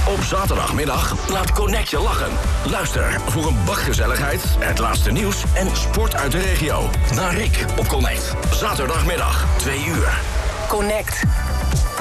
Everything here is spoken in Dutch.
Op zaterdagmiddag laat Connect je lachen. Luister voor een bak gezelligheid, het laatste nieuws en sport uit de regio. Naar Rick op Connect. Zaterdagmiddag, 2 uur. Connect.